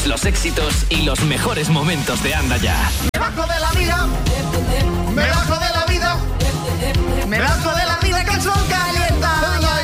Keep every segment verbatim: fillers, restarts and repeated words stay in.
Todos los éxitos y los mejores momentos de Anda Ya. Me bajo de la vida, me bajo de la vida, me bajo de la vida que el sol calienta.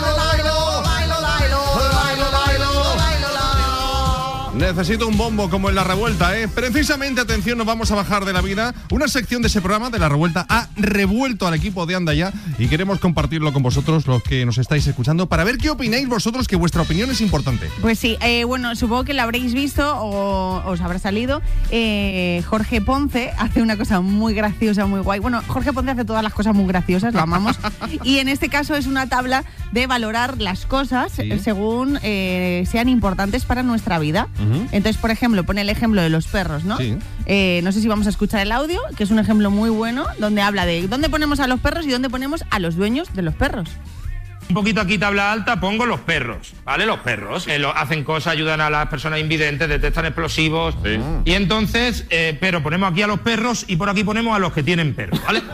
Necesito un bombo como en La Revuelta, ¿eh? Precisamente, atención, nos vamos a bajar de la vida. Una sección de ese programa, de La Revuelta, ha revuelto al equipo de Anda Ya y queremos compartirlo con vosotros, los que nos estáis escuchando, para ver qué opináis vosotros, que vuestra opinión es importante. Pues sí, eh, bueno, supongo que lo habréis visto o os habrá salido. Eh, Jorge Ponce hace una cosa muy graciosa, muy guay. Bueno, Jorge Ponce hace todas las cosas muy graciosas, lo amamos. Y en este caso es una tabla de valorar las cosas, ¿sí?, según eh, sean importantes para nuestra vida. Uh-huh. Entonces, por ejemplo, pone el ejemplo de los perros, ¿no? Sí. Eh, no sé si vamos a escuchar el audio, que es un ejemplo muy bueno, donde habla de dónde ponemos a los perros y dónde ponemos a los dueños de los perros. Un poquito aquí tabla alta, pongo los perros, ¿vale? Los perros eh, lo, hacen cosas, ayudan a las personas invidentes, detectan explosivos. Sí. Y entonces, eh, pero ponemos aquí a los perros y por aquí ponemos a los que tienen perros, ¿vale?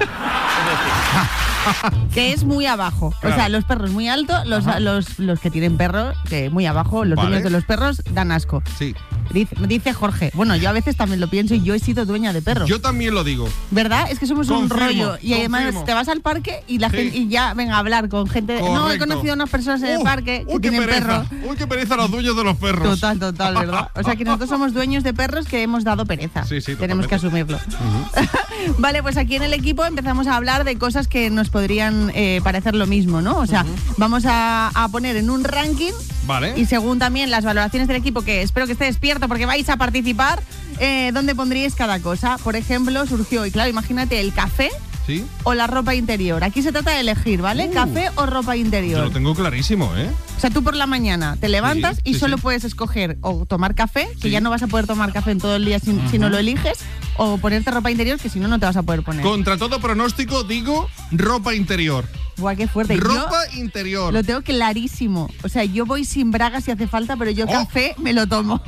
Que es muy abajo. Claro. O sea, los perros muy altos, los, los, los que tienen perros, que muy abajo, los vale. dueños de los perros dan asco. Sí. Dice, dice Jorge. Bueno, yo a veces también lo pienso y yo he sido dueña de perros. Yo también lo digo. ¿Verdad? Es que somos confirmo, un rollo. Y además confirmo. te vas al parque y la sí. gente y ya venga a hablar con gente. Correcto. No, he conocido a unas personas en uh, el parque que uy, tienen pereza. perros. Uy, qué pereza los dueños de los perros. Total, total, ¿verdad? O sea que nosotros somos dueños de perros que hemos dado pereza. Sí, sí, tenemos totalmente. que asumirlo. Uh-huh. Vale, pues aquí en el equipo empezamos a hablar de cosas que nos podrían eh, parecer lo mismo, ¿no? O sea, uh-huh. vamos a, a poner en un ranking. Vale. Y según también las valoraciones del equipo, que espero que esté despierto porque vais a participar, eh, ¿dónde pondríais cada cosa? Por ejemplo, surgió, y claro, imagínate el café. ¿Sí? O la ropa interior. Aquí se trata de elegir, ¿vale? Uh, café o ropa interior. Yo lo tengo clarísimo, ¿eh? O sea, tú por la mañana te levantas sí, y sí, solo sí. puedes escoger o tomar café, que sí. ya no vas a poder tomar café en todo el día si, uh-huh. si no lo eliges, o ponerte ropa interior, que si no, no te vas a poder poner. Contra todo pronóstico, digo ropa interior. Buah, qué fuerte. Ropa yo interior. Lo tengo clarísimo. O sea, yo voy sin bragas si hace falta, pero yo oh. café me lo tomo.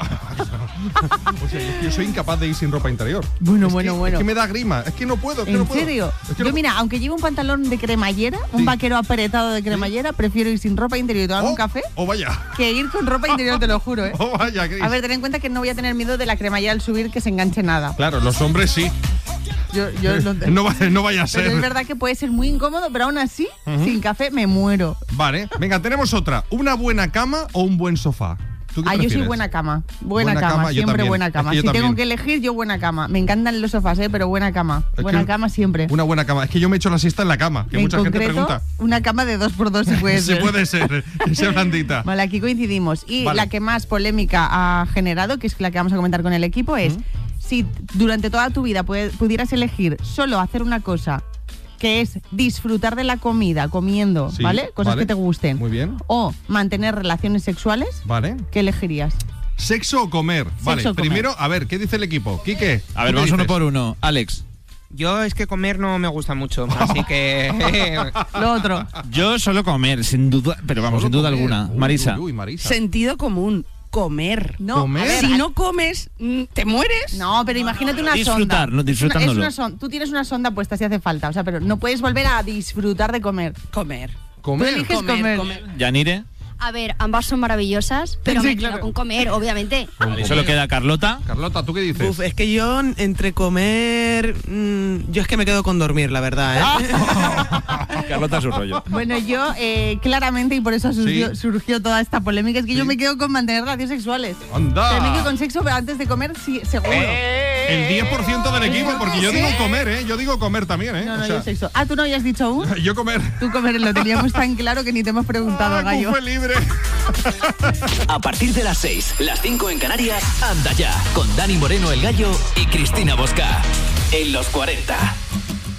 O sea, yo, yo soy incapaz de ir sin ropa interior. Bueno, es bueno, que, bueno. Es que me da grima. Es que no puedo. Es que ¿En no puedo. serio? Es que yo, no... mira, aunque lleve un pantalón de cremallera, sí. un vaquero apretado de cremallera, ¿sí? prefiero ir sin ropa interior y tomar oh, un café oh, vaya. que ir con ropa interior, te lo juro, ¿eh? Oh, vaya, Cris. A ver, ten en cuenta que no voy a tener miedo de la cremallera al subir que se enganche nada. Claro, los hombres sí. Yo, yo no, no, va, no vaya a ser. Pero es verdad que puede ser muy incómodo, pero aún así, uh-huh. sin café me muero. Vale, venga, tenemos otra. ¿Una buena cama o un buen sofá? ¿Tú qué ah, prefieres? yo soy buena cama. Buena, buena cama, cama siempre buena cama. Es que si también. tengo que elegir, yo buena cama. Me encantan los sofás, ¿eh? Pero buena cama. Es buena cama siempre. Una buena cama. Es que yo me echo la siesta en la cama, que en mucha concreto, gente pregunta. Una cama de dos por dos si puede ser. Sí puede ser, que sea blandita. Vale, aquí coincidimos. Y vale. la que más polémica ha generado, que es la que vamos a comentar con el equipo, es ¿Mm? si durante toda tu vida pudieras elegir solo hacer una cosa, que es disfrutar de la comida, comiendo, sí, ¿vale? Cosas vale. que te gusten. Muy bien. O mantener relaciones sexuales. Vale. ¿Qué elegirías? ¿Sexo o comer? Sexo vale, o comer. Primero, a ver, ¿qué dice el equipo? Quique. A ver, vamos dices? uno por uno. Alex. Yo es que comer no me gusta mucho, así que... Lo otro. Yo solo comer, sin duda, pero vamos, solo sin duda comer. alguna. Uy, Marisa. Uy, uy, Marisa. Sentido común. Comer. No, ¿Comer? A ver, si no comes, ¿te mueres? No, pero imagínate una disfrutar, sonda. No, disfrutándolo. Es una son- tú tienes una sonda puesta si hace falta, o sea, pero no puedes volver a disfrutar de comer. Comer. ¿Comer? Tú eliges comer, comer. comer. Yanire. A ver, ambas son maravillosas, pero Sí, me quedo claro. con comer, obviamente. Vale, solo queda Carlota. Carlota, ¿tú qué dices? Uf, es que yo entre comer... Mmm, yo es que me quedo con dormir, la verdad, ¿eh? Carlota es su rollo. Bueno, yo eh, claramente, y por eso surgió, Sí. surgió toda esta polémica, es que Sí. yo me quedo con mantener relaciones sexuales. ¡Anda! O sea, me quedo con sexo, pero antes de comer, sí, seguro. El diez por ciento del equipo, porque yo digo comer, ¿eh? Yo digo comer también, ¿eh? No, no, O sea, yo sexo. Ah, ¿tú no habías dicho aún? yo comer. Tú comer, lo teníamos tan claro que ni te hemos preguntado, Ay, gallo. fue libre. A partir de las seis, las cinco en Canarias, Anda Ya, con Dani Moreno el Gallo y Cristina Bosca. En los cuarenta.